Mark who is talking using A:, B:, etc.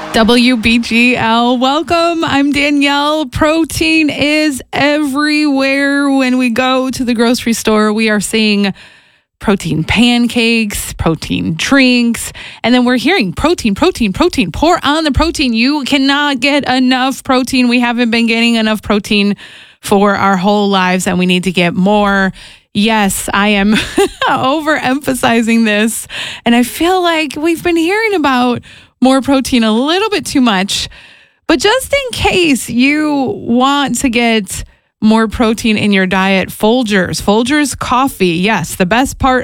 A: WBGL, welcome. I'm Danielle. Protein is everywhere. When we go to the grocery store, we are seeing protein pancakes, protein drinks, and then we're hearing protein. Pour on the protein. You cannot get enough protein. We haven't been getting enough protein for our whole lives, and we need to get more. Yes, I am overemphasizing this, and I feel like we've been hearing about more protein a little bit too much. But just in case you want to get more protein in your diet, Folgers coffee. Yes, the best part